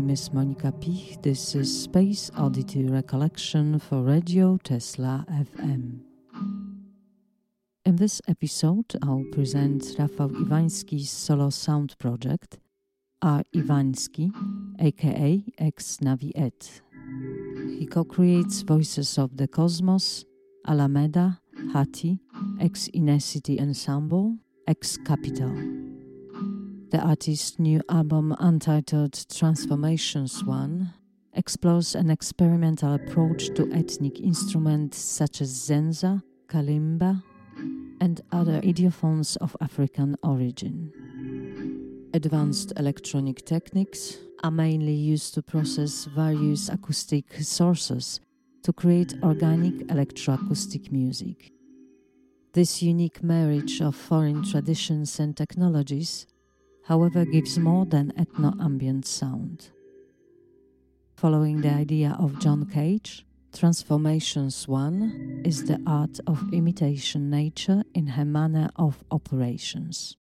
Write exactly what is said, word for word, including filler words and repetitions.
Miss Monica Pich. This is Space Oddity Recollection for Radio Tesla F M. In this episode, I'll present Rafał Iwański's solo sound project, R. Iwański, aka Ex-Navi Ed. He co-creates voices of the Cosmos, Alameda, Hati, Ex-Inacity Ensemble, Ex-Capital. The artist's new album, untitled Transformations One, explores an experimental approach to ethnic instruments such as zenza, kalimba, and other idiophones of African origin. Advanced electronic techniques are mainly used to process various acoustic sources to create organic electroacoustic music. This unique marriage of foreign traditions and technologies, however, gives more than ethno-ambient sound. Following the idea of John Cage, Transformations One is the art of imitation nature in her manner of operations.